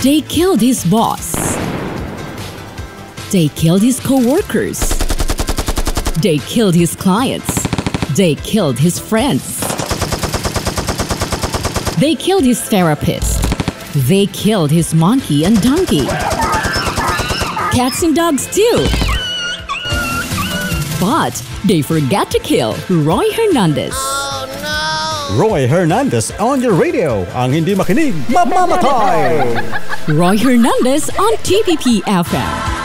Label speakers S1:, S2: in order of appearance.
S1: They killed his boss. They killed his co-workers. They killed his clients. They killed his friends. They killed his therapist. They killed his monkey and donkey. Cats and dogs too. But they forgot to kill Roy Hernandez.
S2: Roy Hernandez on your radio. Ang hindi makinig, mamamatay!
S1: Roy Hernandez on TPP FM.